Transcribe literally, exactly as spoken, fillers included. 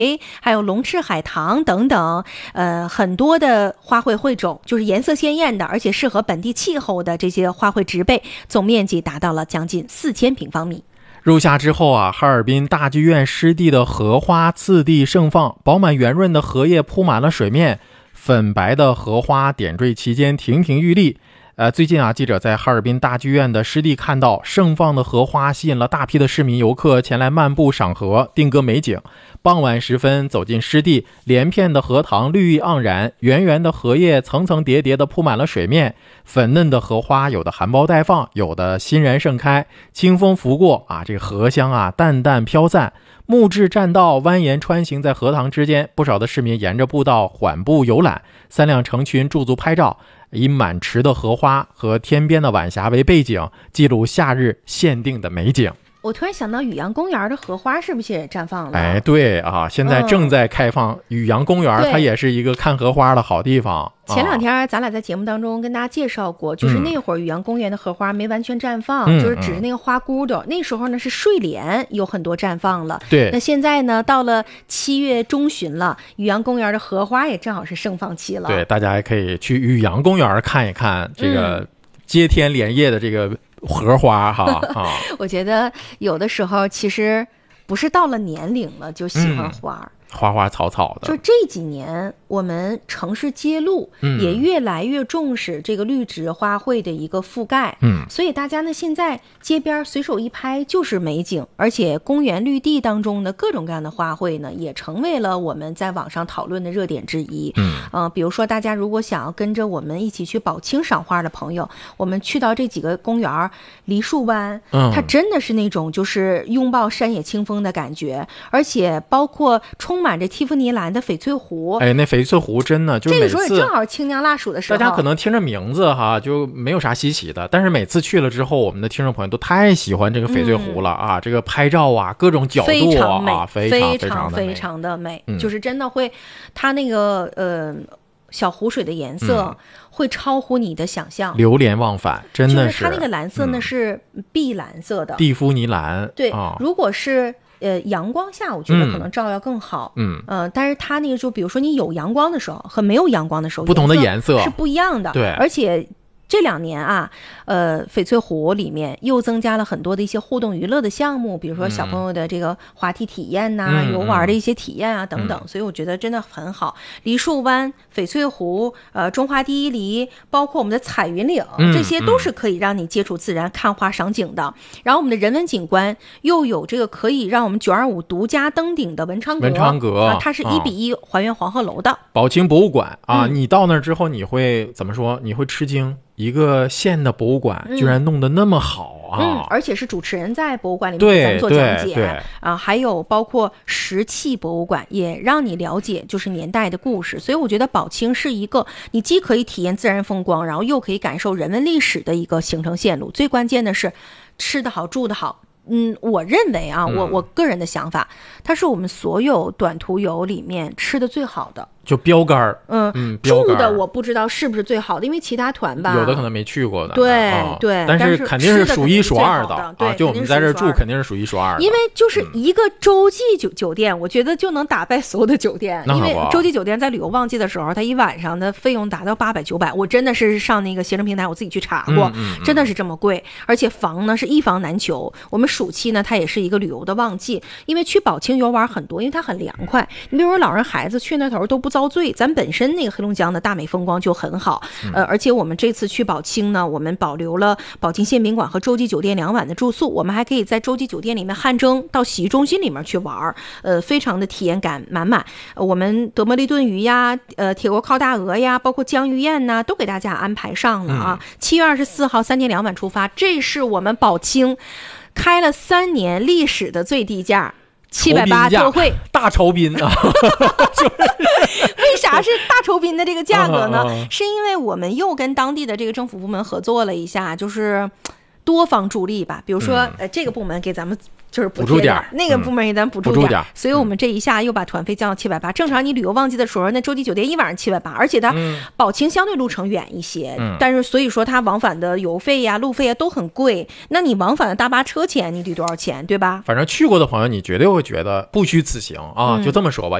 还有龙翅海棠等等，呃，很多的花卉卉种，就是颜色鲜艳的，而且适合本地气候的这些花卉植被，总面积达到了将近四千平方米。 入夏之后啊，哈尔滨大剧院湿地的荷花次第盛放，饱满圆润的荷叶铺满了水面，粉白的荷花点缀其间，亭亭玉立。呃，最近啊，记者在哈尔滨大剧院的湿地看到盛放的荷花，吸引了大批的市民游客前来漫步赏荷，定格美景。傍晚时分走进湿地，连片的荷塘绿意盎然，圆圆的荷叶层层叠叠地铺满了水面，粉嫩的荷花有的含苞待放，有的欣然盛开，清风拂过啊，这个荷香啊淡淡飘散。木质栈道蜿蜒穿行在荷塘之间，不少的市民沿着步道缓步游览，三两成群驻足拍照，以满池的荷花和天边的晚霞为背景，记录夏日限定的美景。 我突然想到，雨阳公园的荷花是不是也绽放了？ 哎，对啊，现在正在开放雨阳公园、嗯、它也是一个看荷花的好地方。 前两天咱俩在节目当中跟大家介绍过，就是那会儿雨阳公园的荷花没完全绽放、嗯、就是只是那个花骨朵、嗯、那时候呢是睡莲有很多绽放了。 对， 那现在呢到了七月中旬了，雨阳公园的荷花也正好是盛放期了。 对，大家也可以去雨阳公园看一看这个接天莲叶的这个荷花哈、嗯啊、 我觉得有的时候其实不是到了年龄了就喜欢花、嗯花花草草的， 就这几年我们城市街路也越来越重视这个绿植花卉的一个覆盖， 嗯， 所以大家呢现在街边随手一拍就是美景，而且公园绿地当中的各种各样的花卉呢也成为了我们在网上讨论的热点之一。 嗯， 呃，比如说大家如果想要跟着我们一起去宝清赏花的朋友，我们去到这几个公园，梨树湾， 嗯， 它真的是那种就是拥抱山野清风的感觉，而且包括充满着蒂芙尼蓝的翡翠湖。 哎，那翡翠湖真的就是每次这个时候也正好青娘腊暑的时候， 大家可能听着名字哈就没有啥稀奇的，但是每次去了之后，我们的听众朋友都太喜欢这个翡翠湖了、嗯、啊！这个拍照啊，各种角度啊， 非常美， 非常非常非常的美， 嗯、 就是真的会，它那个呃小湖水的颜色。嗯，会超乎你的想象， 流连忘返，真的是。 就是它那个蓝色呢、嗯、是碧蓝色的， 蒂芙尼蓝。 对， 哦、 如果是呃阳光下，我觉得可能照要更好。 嗯呃，但是它那个就比如说你有阳光的时候和没有阳光的时候， 不同的颜色是不一样的。 对， 而且这两年啊，呃，翡翠湖里面又增加了很多的一些互动娱乐的项目，比如说小朋友的这个滑梯体验呐、啊、嗯、游玩的一些体验啊、嗯、等等，所以我觉得真的很好。梨树湾、翡翠湖、呃，中华第一梨，包括我们的彩云岭、嗯，这些都是可以让你接触自然、看花赏景的。然后我们的人文景观又有这个可以让我们九二五独家登顶的文昌阁， 文昌阁、 啊、它是一比一还原黄鹤楼的。 宝清博物馆啊、 嗯， 你到那儿之后，你会怎么说？你会吃惊。一个县的博物馆居然弄得那么好啊！ 嗯，而且是主持人在博物馆里面给咱做讲解啊，还有包括石器博物馆也让你了解就是年代的故事，所以我觉得宝清是一个你既可以体验自然风光，然后又可以感受人文历史的一个行程线路。最关键的是吃得好住得好。嗯，我认为啊，我我个人的想法，它是我们所有短途游里面吃的最好的。 就标杆儿， 嗯嗯， 住的我不知道是不是最好的，因为其他团吧， 有的可能没去过的， 对、 哦、 对， 但是肯定是数一数二的， 的， 对啊，就我们在这儿住肯定是数一数二的， 因为就是一个洲际酒酒店，我觉得就能打败所有的酒店，因为洲际酒店在旅游旺季的时候，它一晚上的费用达到八百九百，我真的是上那个携程平台我自己去查过， 嗯嗯嗯、 真的是这么贵，而且房呢是一房难求。我们暑期呢，它也是一个旅游的旺季，因为去宝清游玩很多，因为它很凉快，你比如说老人孩子去那头都不遭罪，咱本身那个黑龙江的大美风光就很好，呃，而且我们这次去宝清呢，我们保留了宝清县宾馆和洲际酒店两晚的住宿，我们还可以在洲际酒店里面汗蒸到洗浴中心里面去玩，呃，非常的体验感满满。呃、我们德莫利炖鱼呀，呃，铁锅烤大鹅呀，包括江鱼宴呐，都给大家安排上了啊。七、嗯、月二十四号三天两晚出发，这是我们宝清开了三年历史的最低价。七百八特惠， 大酬宾啊！ 为啥是大酬宾的这个价格呢？ 嗯嗯嗯是因为我们又跟当地的这个政府部门合作了一下，就是多方助力吧。比如说，呃，这个部门给咱们就是补补助点， 那个部门给咱补助点， 点，所以我们这一下又把团费降到七百八。正常你旅游旺季的时候，那洲际酒店一晚上七百八，而且它保清相对路程远一些， 嗯、 但是所以说它往返的油费呀、路费呀都很贵。那你往返的大巴车钱，你得多少钱，对吧？ 反正去过的朋友，你绝对会觉得不虚此行啊！ 嗯、 就这么说吧，